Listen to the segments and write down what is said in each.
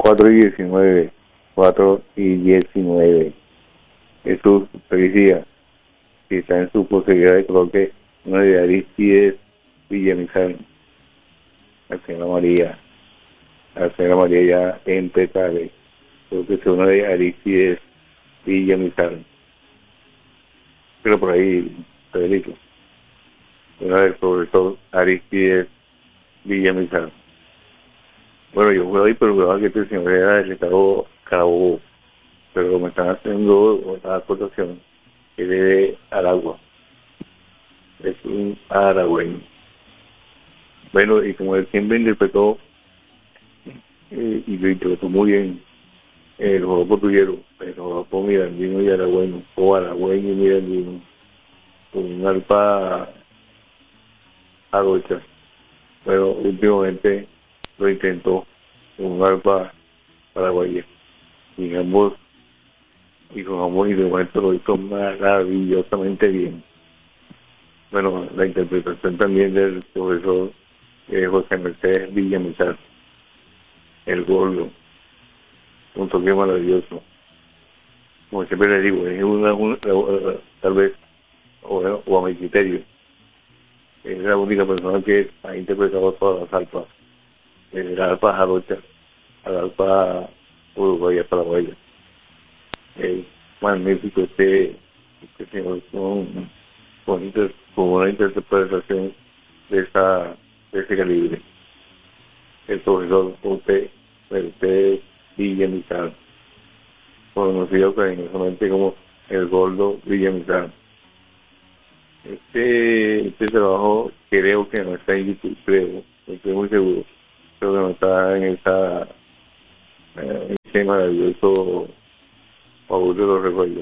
4:19. 4:19. Jesús, feliz día. Si está en su posibilidad de coloque una de Aristides Villamizar. La señora María. La señora María ya en Petare. Creo que es una de Aristides Villamizar. Pero por ahí, Federico. Una del profesor Aristides Villamizar. Bueno, yo voy, pero creo que este señor era del estado Carabobo. Pero me están haciendo otra aportación que debe al agua. Es un aragüeño. Bueno, y como él siempre interpretó, y lo interpretó muy bien, el joropo tuyero, el joropo mirandino y aragüeño, o aragüeño y mirandino, con un arpa jarocha. Bueno, últimamente lo intentó con un arpa paraguaya. Y ambos, y con ambos, y de momento lo hizo maravillosamente bien. Bueno, la interpretación también del profesor José Mercedes Villamizar, el gordo, un toque maravilloso. Como siempre le digo, es tal vez, o a mi criterio, es la única persona que ha interpretado todas las arpas, desde la arpa jarocha a la arpa uruguaya paraguaya. Es magnífico este señor con una interpretación de ese calibre. El profesor José Mercedes Villamizar, conocido cariñosamente como el Gordo Villamizar. Este trabajo creo que no está en YouTube, creo, no estoy muy seguro, creo que no está en ese maravilloso baúl de los recuerdos.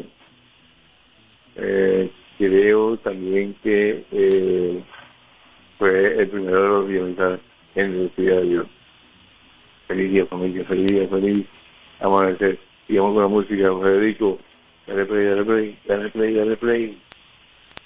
Creo también que fue el primero de los Villamizar en el día de Dios. Feliz día, familia, feliz día, feliz amanecer. Y vamos con la música, Federico. Dale play, dale play, dale play, dale play.